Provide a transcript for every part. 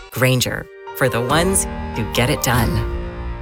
Grainger, for the ones who get it done.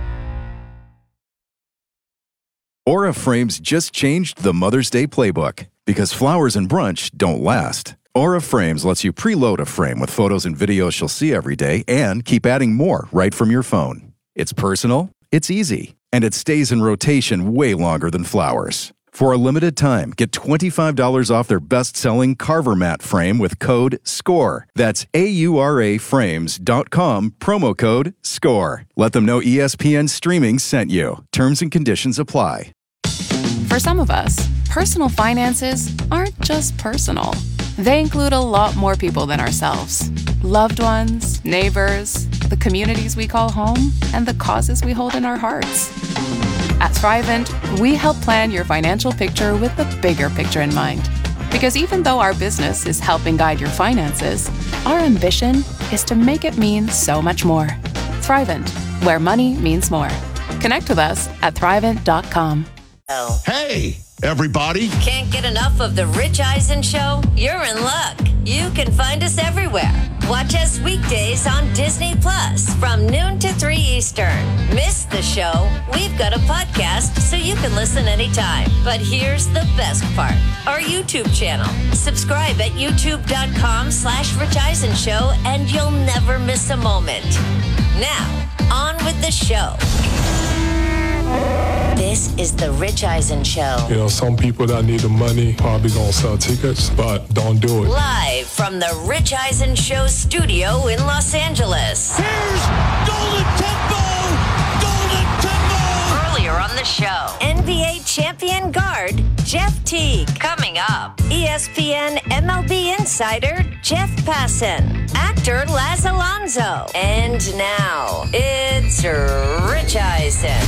Aura Frames just changed the Mother's Day playbook because flowers and brunch don't last. Aura Frames lets you preload a frame with photos and videos she'll see every day and keep adding more right from your phone. It's personal, it's easy, and it stays in rotation way longer than flowers. For a limited time, get $25 off their best-selling Carver Mat frame with code SCORE. That's AURAFrames.com, promo code SCORE. Let them know ESPN Streaming sent you. Terms and conditions apply. For some of us, personal finances aren't just personal. They include a lot more people than ourselves. Loved ones, neighbors, the communities we call home, and the causes we hold in our hearts. At Thrivent, we help plan your financial picture with the bigger picture in mind. Because even though our business is helping guide your finances, our ambition is to make it mean so much more. Thrivent, where money means more. Connect with us at Thrivent.com. Hey, everybody. Can't get enough of The Rich Eisen Show? You're in luck. You can find us everywhere. Watch us weekdays on Disney Plus from noon to 3 Eastern. Miss the show? We've got a podcast so you can listen anytime. But here's the best part. Our YouTube channel. Subscribe at youtube.com/Rich Eisen Show and you'll never miss a moment. Now, on with the show. This is The Rich Eisen Show. You know, some people that need the money probably gonna sell tickets, but don't do it. Live from The Rich Eisen Show studio in Los Angeles. Here's Golden Temple! Golden Temple! Earlier on the show, NBA champion guard Jeff Teague. Coming up, ESPN MLB insider Jeff Passan. Actor Laz Alonso. And now, it's Rich Eisen.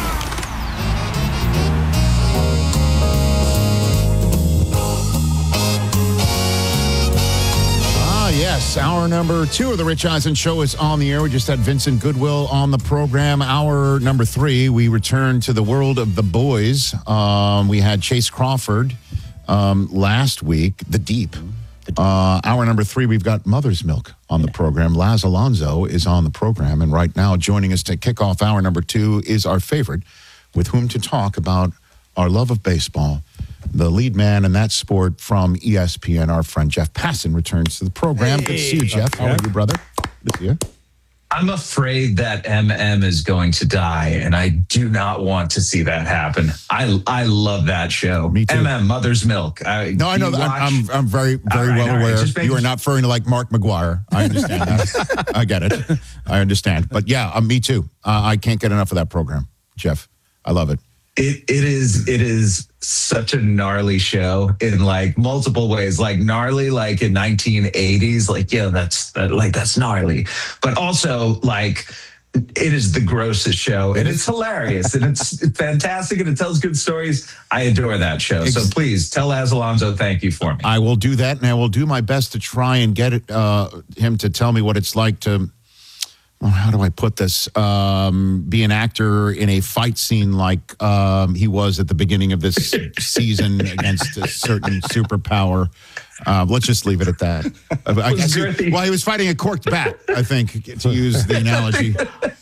Yes, hour number 2 of the Rich Eisen Show is on the air. We just had Vincent Goodwill on the program. Hour number 3, we return to the world of the boys. We had Chase Crawford last week, The Deep. Hour number 3, we've got Mother's Milk on the program. Laz Alonso is on the program, and right now joining us to kick off hour number 2 is our favorite, with whom to talk about our love of baseball. The lead man in that sport from ESPN, our friend Jeff Passan, returns to the program. Hey. Good to see you, Jeff. How are you, brother? Good to see you. I'm afraid that MM is going to die, and I do not want to see that happen. I love that show. Me too. MM, Mother's Milk. I know that. I'm very well aware. You are not referring to like Mark McGuire. I understand that. I get it. I understand. But yeah, me too. I can't get enough of that program, Jeff. I love it. It is such a gnarly show in like multiple ways. Like gnarly, like in 1980s, like that's gnarly. But also like it is the grossest show, and it's hilarious, and it's fantastic, and it tells good stories. I adore that show. So please tell Laz Alonso thank you for me. I will do that, and I will do my best to try and get him to tell me what it's like to. How do I put this? Be an actor in a fight scene like he was at the beginning of this season against a certain superpower. Let's just leave it at that. I guess he was fighting a corked bat, I think, to use the analogy.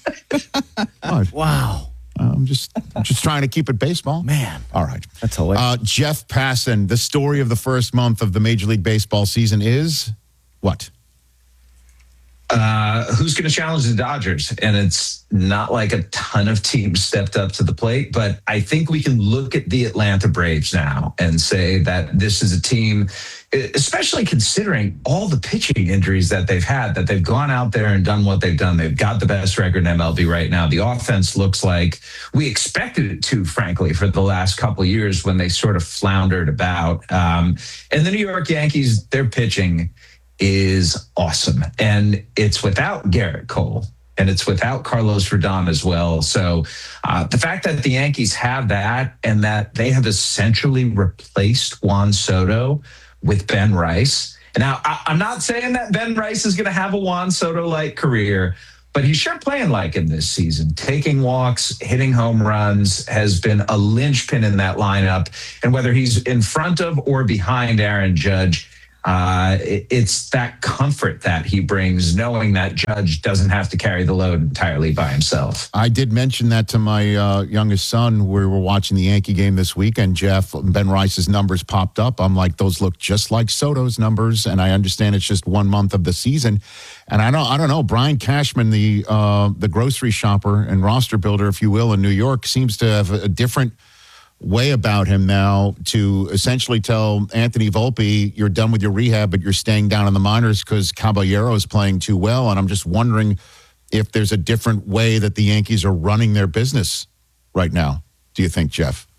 Wow. I'm just trying to keep it baseball. Man. All right. That's hilarious. Jeff Passan, the story of the first month of the Major League Baseball season is what? Who's going to challenge the Dodgers? And it's not like a ton of teams stepped up to the plate, but I think we can look at the Atlanta Braves now and say that this is a team, especially considering all the pitching injuries that they've had, that they've gone out there and done what they've done. They've got the best record in MLB right now. The offense looks like we expected it to, frankly, for the last couple of years when they sort of floundered about. And the New York Yankees, their pitching is awesome. And it's without Garrett Cole, and it's without Carlos Rodon as well. So the fact that the Yankees have that, and that they have essentially replaced Juan Soto with Ben Rice. And now I'm not saying that Ben Rice is going to have a Juan Soto-like career, but he's sure playing like him this season. Taking walks, hitting home runs, has been a linchpin in that lineup. And whether he's in front of or behind Aaron Judge, it's that comfort that he brings, knowing that Judge doesn't have to carry the load entirely by himself. I did mention that to my youngest son. We were watching the Yankee game this weekend, Jeff. Ben Rice's numbers popped up. I'm like, those look just like Soto's numbers, and I understand it's just 1 month of the season. And I don't know. Brian Cashman, the grocery shopper and roster builder, if you will, in New York, seems to have a different way about him now to essentially tell Anthony Volpe, you're done with your rehab, but you're staying down in the minors because Caballero is playing too well. And I'm just wondering if there's a different way that the Yankees are running their business right now. Do you think, Jeff?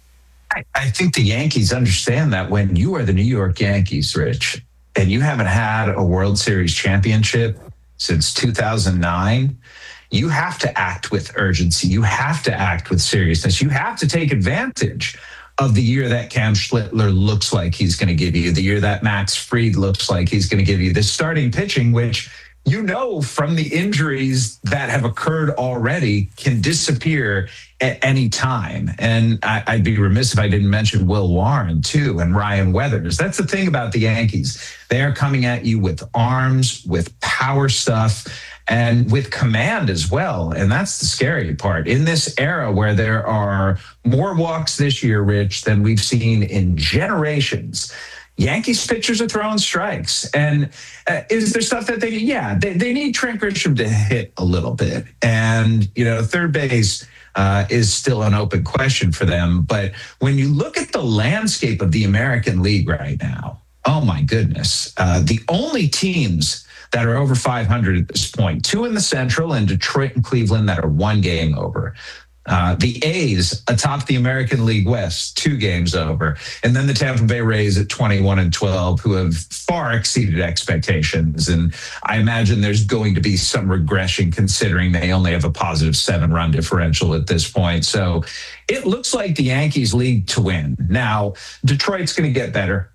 I think the Yankees understand that when you are the New York Yankees, Rich, and you haven't had a World Series championship since 2009, you have to act with urgency. You have to act with seriousness. You have to take advantage of the year that Cam Schlittler looks like he's going to give you, the year that Max Fried looks like he's going to give you, the starting pitching, which you know from the injuries that have occurred already can disappear at any time. And I'd be remiss if I didn't mention Will Warren, too, and Ryan Weathers. That's the thing about the Yankees. They are coming at you with arms, with power stuff, and with command as well. And that's the scary part. In this era where there are more walks this year, Rich, than we've seen in generations, Yankees pitchers are throwing strikes. And is there stuff that they need? Yeah, they need Trent Grisham to hit a little bit. And, third base is still an open question for them. But when you look at the landscape of the American League right now, oh my goodness, the only teams that are over 500 at this point, 2 in the Central and Detroit and Cleveland that are 1 game over. The A's atop the American League West, 2 games over. And then the Tampa Bay Rays at 21-12, who have far exceeded expectations. And I imagine there's going to be some regression considering they only have a positive 7-run differential at this point. So it looks like the Yankees league to win. Now, Detroit's going to get better.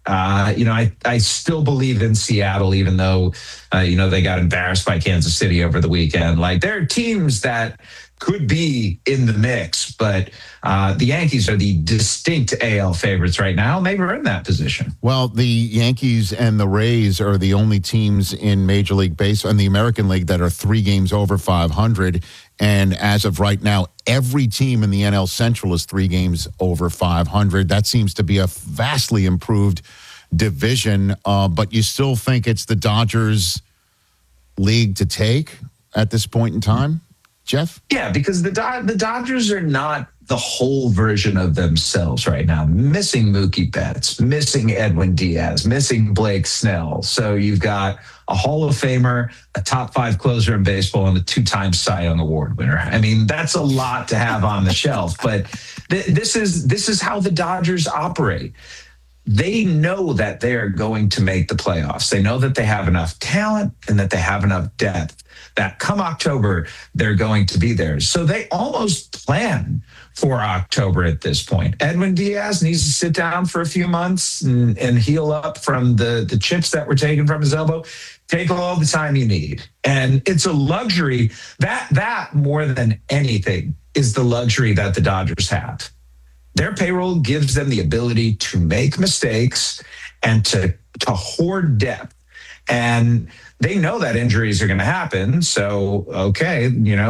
I still believe in Seattle, even though, they got embarrassed by Kansas City over the weekend. Like, there are teams that could be in the mix, but the Yankees are the distinct AL favorites right now, and they've earned that position. Well, the Yankees and the Rays are the only teams in Major League Baseball and the American League that are 3 games over 500. And as of right now, every team in the NL Central is 3 games over 500. That seems to be a vastly improved division, but you still think it's the Dodgers league to take at this point in time? Jeff? Yeah, because the Dodgers are not the whole version of themselves right now. Missing Mookie Betts, missing Edwin Diaz, missing Blake Snell. So you've got a Hall of Famer, a top 5 closer in baseball, and a 2-time Cy Young Award winner. I mean, that's a lot to have on the shelf. But this is how the Dodgers operate. They know that they are going to make the playoffs. They know that they have enough talent and that they have enough depth that come October, they're going to be there. So they almost plan for October at this point. Edwin Diaz needs to sit down for a few months and heal up from the chips that were taken from his elbow. Take all the time you need. And it's a luxury. That more than anything is the luxury that the Dodgers have. Their payroll gives them the ability to make mistakes and to hoard depth. And they know that injuries are going to happen. So, okay,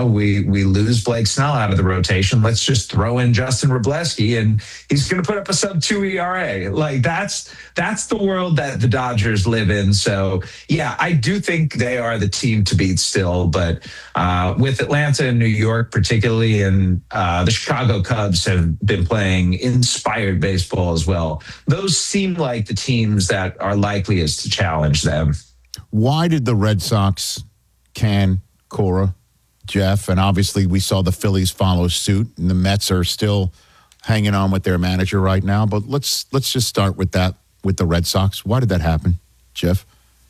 we lose Blake Snell out of the rotation. Let's just throw in Justin Wrobleski, and he's going to put up a sub-2 ERA. Like, that's the world that the Dodgers live in. So, yeah, I do think they are the team to beat still. But with Atlanta and New York particularly, and the Chicago Cubs have been playing inspired baseball as well. Those seem like the teams that are likeliest to challenge them. Why did the Red Sox can Cora, Jeff? And obviously we saw the Phillies follow suit, and the Mets are still hanging on with their manager right now. But let's just start with that, with the Red Sox. Why did that happen, Jeff?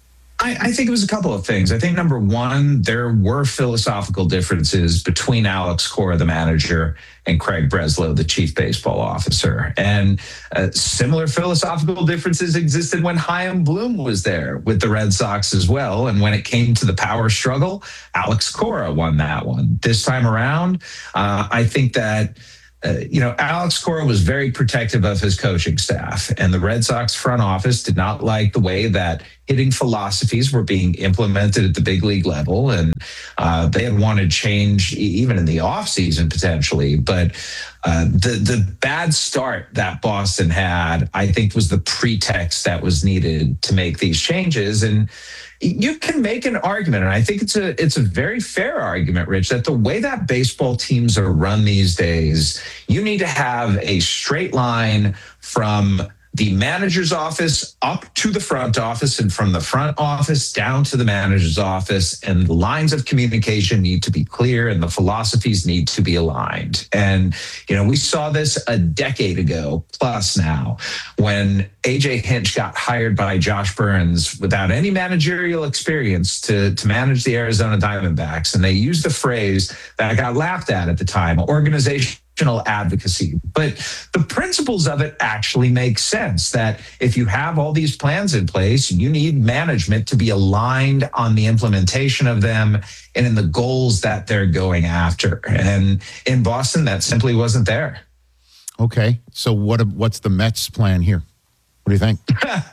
I think it was a couple of things. I think, number one, there were philosophical differences between Alex Cora, the manager, and Craig Breslow, the chief baseball officer. And similar philosophical differences existed when Chaim Bloom was there with the Red Sox as well. And when it came to the power struggle, Alex Cora won that one. This time around, I think that Alex Cora was very protective of his coaching staff, and the Red Sox front office did not like the way that hitting philosophies were being implemented at the big league level. And they had wanted change even in the offseason potentially. But the bad start that Boston had, I think, was the pretext that was needed to make these changes. And you can make an argument, and I think it's a very fair argument, Rich, that the way that baseball teams are run these days, you need to have a straight line from the manager's office up to the front office, and from the front office down to the manager's office. And the lines of communication need to be clear, and the philosophies need to be aligned. And, we saw this a decade ago plus now when AJ Hinch got hired by Josh Burns without any managerial experience to manage the Arizona Diamondbacks. And they used a phrase that got laughed at the time, organization advocacy. But the principles of it actually make sense, that if you have all these plans in place, you need management to be aligned on the implementation of them and in the goals that they're going after. And in Boston, that simply wasn't there. Okay. So what's the Mets plan here? What do you think?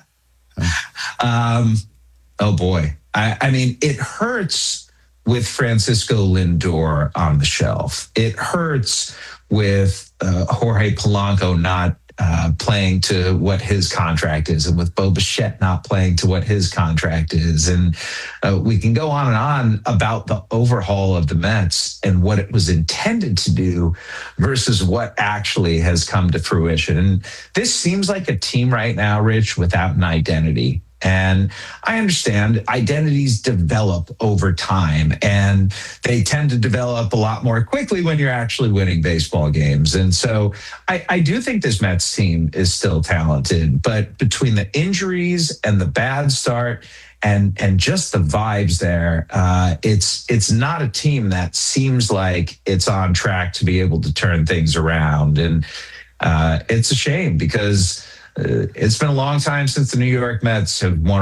Oh boy. I mean, it hurts with Francisco Lindor on the shelf. It hurts with Jorge Polanco not playing to what his contract is, and with Bo Bichette not playing to what his contract is. And we can go on and on about the overhaul of the Mets and what it was intended to do versus what actually has come to fruition. And this seems like a team right now, Rich, without an identity. And I understand identities develop over time, and they tend to develop a lot more quickly when you're actually winning baseball games. And so I do think this Mets team is still talented, but between the injuries and the bad start and just the vibes there, it's not a team that seems like it's on track to be able to turn things around. And it's a shame, because it's been a long time since the New York Mets have won